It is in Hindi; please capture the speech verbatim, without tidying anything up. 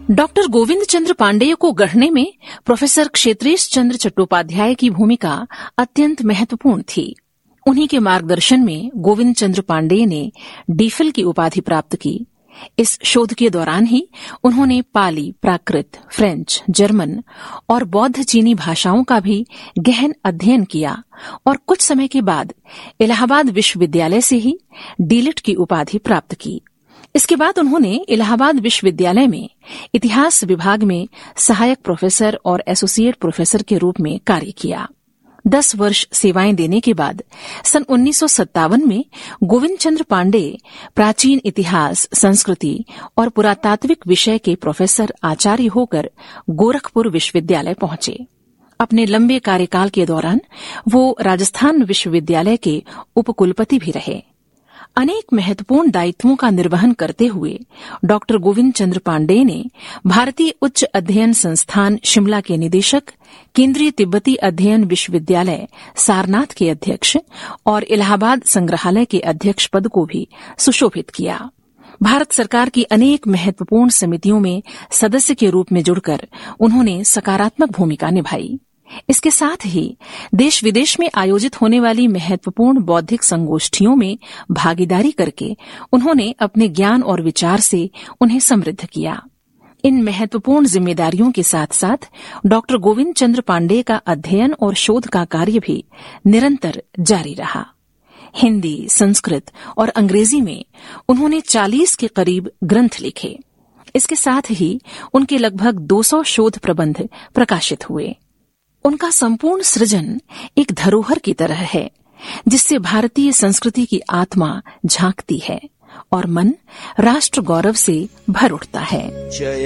डॉक्टर गोविंद चंद्र पांडेय को गढ़ने में प्रोफेसर क्षेत्रेश चंद्र चट्टोपाध्याय की भूमिका अत्यंत महत्वपूर्ण थी। उन्हीं के मार्गदर्शन में गोविंद चंद्र पांडेय ने डीफिल की उपाधि प्राप्त की। इस शोध के दौरान ही उन्होंने पाली, प्राकृत, फ्रेंच, जर्मन और बौद्ध चीनी भाषाओं का भी गहन अध्ययन किया और कुछ समय के बाद इलाहाबाद विश्वविद्यालय से ही डीलिट की उपाधि प्राप्त की। इसके बाद उन्होंने इलाहाबाद विश्वविद्यालय में इतिहास विभाग में सहायक प्रोफेसर और एसोसिएट प्रोफेसर के रूप में कार्य किया। दस वर्ष सेवाएं देने के बाद सन उन्नीस सौ सत्तावन में गोविंद चंद्र पांडेय प्राचीन इतिहास, संस्कृति और पुरातात्विक विषय के प्रोफेसर आचार्य होकर गोरखपुर विश्वविद्यालय पहुंचे। अपने लंबे कार्यकाल के दौरान वो राजस्थान विश्वविद्यालय के उपकुलपति भी रहे। अनेक महत्वपूर्ण दायित्वों का निर्वहन करते हुए डॉक्टर गोविंद चंद्र पांडेय ने भारतीय उच्च अध्ययन संस्थान शिमला के निदेशक, केंद्रीय तिब्बती अध्ययन विश्वविद्यालय सारनाथ के अध्यक्ष और इलाहाबाद संग्रहालय के अध्यक्ष पद को भी सुशोभित किया। भारत सरकार की अनेक महत्वपूर्ण समितियों में सदस्य के रूप में जुड़कर उन्होंने सकारात्मक भूमिका निभाई। इसके साथ ही देश विदेश में आयोजित होने वाली महत्वपूर्ण बौद्धिक संगोष्ठियों में भागीदारी करके उन्होंने अपने ज्ञान और विचार से उन्हें समृद्ध किया। इन महत्वपूर्ण जिम्मेदारियों के साथ साथ डॉक्टर गोविंद चंद्र पांडेय का अध्ययन और शोध का कार्य भी निरंतर जारी रहा। हिंदी, संस्कृत और अंग्रेजी में उन्होंने चालीस के करीब ग्रंथ लिखे। इसके साथ ही उनके लगभग दो सौ शोध प्रबंध प्रकाशित हुए। उनका संपूर्ण सृजन एक धरोहर की तरह है, जिससे भारतीय संस्कृति की आत्मा झांकती है और मन राष्ट्र गौरव से भर उठता है।